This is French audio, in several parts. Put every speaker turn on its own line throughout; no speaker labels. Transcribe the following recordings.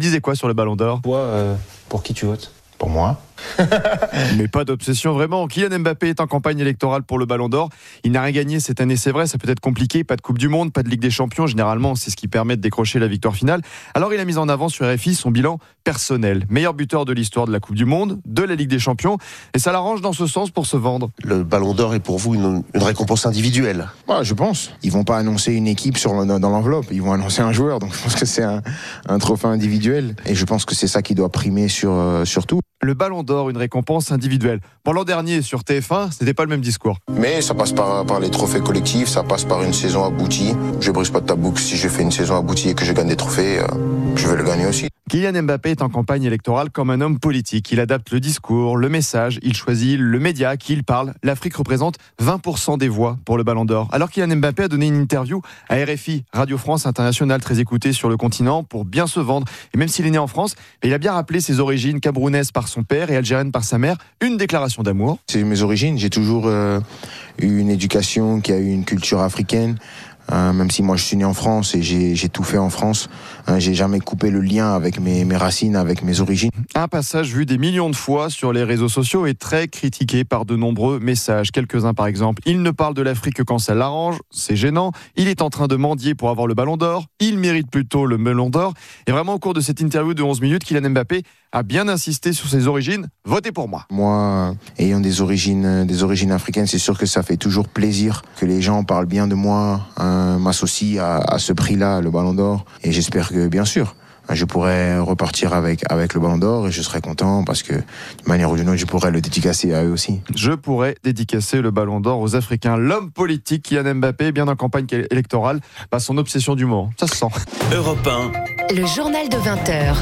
Il disait quoi sur le Ballon d'Or ?
Toi, pour qui tu votes ?
Pour moi.
Mais pas d'obsession vraiment. Kylian Mbappé est en campagne électorale pour le Ballon d'Or. Il n'a rien gagné cette année, c'est vrai, ça peut être compliqué. Pas de Coupe du Monde, pas de Ligue des Champions. Généralement, c'est ce qui permet de décrocher la victoire finale. Alors il a mis en avant sur RFI son bilan personnel. Meilleur buteur de l'histoire de la Coupe du Monde, de la Ligue des Champions. Et ça l'arrange dans ce sens pour se vendre.
Le Ballon d'Or est pour vous une récompense individuelle ?
Ouais, je pense. Ils vont pas annoncer une équipe dans l'enveloppe. Ils vont annoncer un joueur. Donc je pense que c'est un trophée individuel. Et je pense que c'est ça qui doit primer sur tout.
Le Ballon d'Or, une récompense individuelle. Bon, l'an dernier, sur TF1, ce n'était pas le même discours.
Mais ça passe par les trophées collectifs, ça passe par une saison aboutie. Je brise pas de ta boucle. Si je fais une saison aboutie et que je gagne des trophées, je vais le gagner aussi.
Kylian Mbappé est en campagne électorale comme un homme politique. Il adapte le discours, le message, il choisit le média à qui il parle. L'Afrique représente 20% des voix pour le Ballon d'Or. Alors Kylian Mbappé a donné une interview à RFI, Radio France Internationale, très écoutée sur le continent, pour bien se vendre. Et même s'il est né en France, il a bien rappelé ses origines camerounaises par son père et algériennes par sa mère. Une déclaration d'amour.
C'est mes origines. J'ai toujours eu une éducation qui a eu une culture africaine. Même si moi je suis né en France et j'ai tout fait en France, j'ai jamais coupé le lien avec mes racines, avec mes origines.
Un passage vu des millions de fois sur les réseaux sociaux et très critiqué par de nombreux messages. Quelques-uns par exemple. Il ne parle de l'Afrique que quand ça l'arrange, c'est gênant. Il est en train de mendier pour avoir le Ballon d'Or. Il mérite plutôt le Melon d'Or. Et vraiment au cours de cette interview de 11 minutes, Kylian Mbappé a bien insisté sur ses origines. Votez pour moi.
Moi, ayant des origines africaines, c'est sûr que ça fait toujours plaisir que les gens parlent bien de moi, m'associent à ce prix-là, le Ballon d'Or. Et j'espère que, bien sûr, je pourrai repartir avec le Ballon d'Or et je serai content parce que, d'une manière ou d'une autre, je pourrais le dédicacer à eux aussi.
Je pourrais dédicacer le Ballon d'Or aux Africains. L'homme politique Kylian Mbappé, bien en campagne électorale, son obsession d'humour. Ça se sent.
Europe 1.
Le journal de 20h.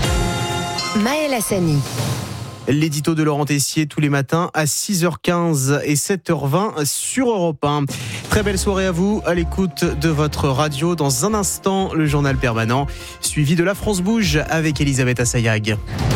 Maël Hassani.
L'édito de Laurent Tessier tous les matins à 6h15 et 7h20 sur Europe 1. Très belle soirée à vous, à l'écoute de votre radio. Dans un instant, le journal permanent, suivi de La France Bouge avec Elisabeth Assayag.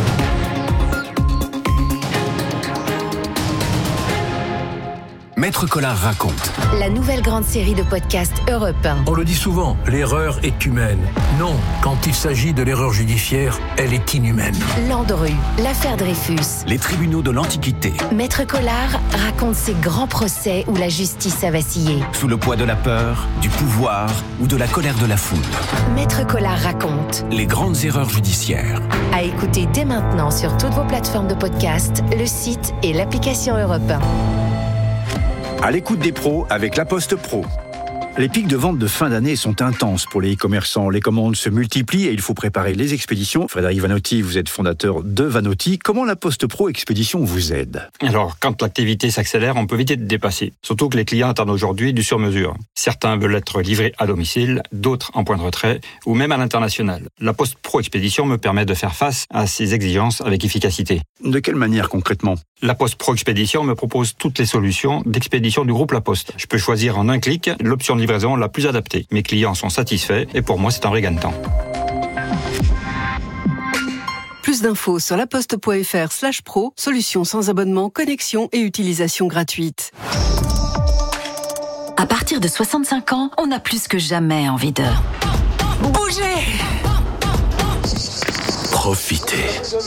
Maître Collard raconte.
La nouvelle grande série de podcasts Europe 1.
On le dit souvent, l'erreur est humaine. Non, quand il s'agit de l'erreur judiciaire, elle est inhumaine.
Landru, l'affaire Dreyfus.
Les tribunaux de l'Antiquité.
Maître Collard raconte ces grands procès où la justice a vacillé.
Sous le poids de la peur, du pouvoir ou de la colère de la foule.
Maître Collard raconte.
Les grandes erreurs judiciaires.
À écouter dès maintenant sur toutes vos plateformes de podcast, le site et l'application Europe 1.
À l'écoute des pros avec La Poste Pro. Les pics de vente de fin d'année sont intenses pour les e-commerçants. Les commandes se multiplient et il faut préparer les expéditions. Frédéric Vanotti, vous êtes fondateur de Vanotti. Comment La Poste Pro Expédition vous aide ?
Alors, quand l'activité s'accélère, on peut vite être dépassé. Surtout que les clients attendent aujourd'hui du sur-mesure. Certains veulent être livrés à domicile, d'autres en point de retrait ou même à l'international. La Poste Pro Expédition me permet de faire face à ces exigences avec efficacité.
De quelle manière concrètement ?
La Poste Pro Expédition me propose toutes les solutions d'expédition du groupe La Poste. Je peux choisir en un clic l'option de livraison la plus adaptée. Mes clients sont satisfaits et pour moi, c'est un vrai gain de temps.
Plus d'infos sur laposte.fr/pro, solution sans abonnement, connexion et utilisation gratuite.
À partir de 65 ans, on a plus que jamais envie de bouger.
Profitez.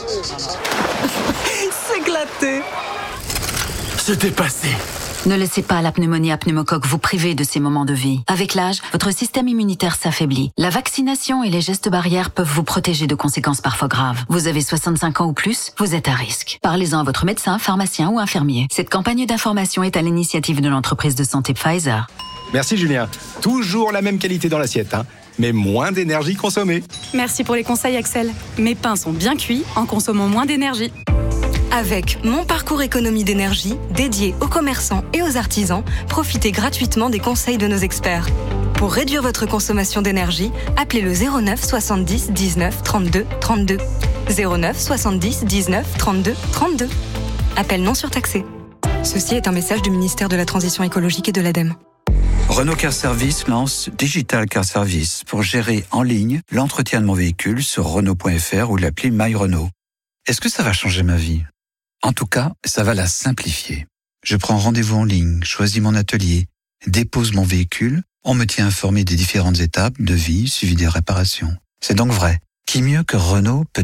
S'éclater.
Se dépasser.
Ne laissez pas la pneumonie à pneumocoque vous priver de ces moments de vie. Avec l'âge, votre système immunitaire s'affaiblit. La vaccination et les gestes barrières peuvent vous protéger de conséquences parfois graves. Vous avez 65 ans ou plus, vous êtes à risque. Parlez-en à votre médecin, pharmacien ou infirmier. Cette campagne d'information est à l'initiative de l'entreprise de santé Pfizer.
Merci Julien. Toujours la même qualité dans l'assiette, mais moins d'énergie consommée.
Merci pour les conseils Axel. Mes pains sont bien cuits en consommant moins d'énergie.
Avec Mon Parcours Économie d'énergie, dédié aux commerçants et aux artisans, profitez gratuitement des conseils de nos experts. Pour réduire votre consommation d'énergie, appelez le 09 70 19 32 32. 09 70 19 32 32. Appel non surtaxé. Ceci est un message du ministère de la Transition écologique et de l'ADEME.
Renault Car Service lance Digital Car Service pour gérer en ligne l'entretien de mon véhicule sur Renault.fr ou l'appli My Renault. Est-ce que ça va changer ma vie ? En tout cas, ça va la simplifier. Je prends rendez-vous en ligne, choisis mon atelier, dépose mon véhicule, on me tient informé des différentes étapes de vie suivi des réparations. C'est donc vrai. Qui mieux que Renault peut